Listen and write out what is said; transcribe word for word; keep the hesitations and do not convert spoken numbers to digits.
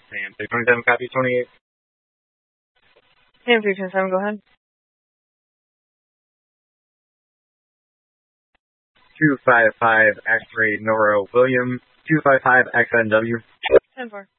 And three twenty-seven, copy twenty-eight. And three twenty-seven, go ahead. two five five X-ray Nora William, two five five X N W. ten four.